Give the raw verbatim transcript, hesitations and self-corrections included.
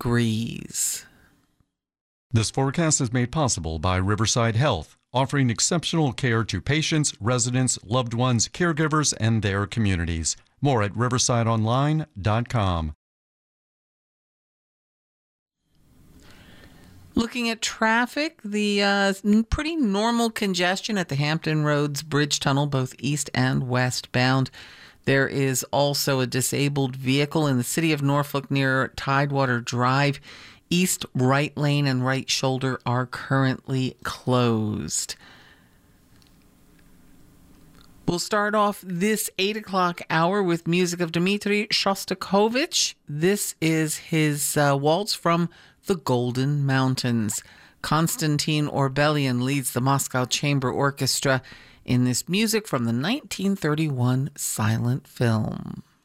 degrees. This forecast is made possible by Riverside Health, offering exceptional care to patients, residents, loved ones, caregivers, and their communities. More at riverside online dot com. Looking at traffic, the uh, pretty normal congestion at the Hampton Roads Bridge Tunnel, both east and westbound. There is also a disabled vehicle in the city of Norfolk near Tidewater Drive. East right lane and right shoulder are currently closed. We'll start off this eight o'clock hour with music of Dmitri Shostakovich. This is his uh, waltz from the Golden Mountains. Konstantin Orbelian leads the Moscow Chamber Orchestra in this music from the nineteen thirty-one silent film.